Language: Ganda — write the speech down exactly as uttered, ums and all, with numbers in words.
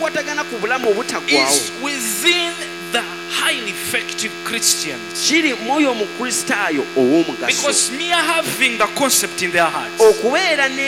ebikwatagana ku bulamu obutaggwaawo is within the highly effective Christians. kiri mwoyo omukristaayo ow'omugaso Because mere having the concept in their hearts okubeera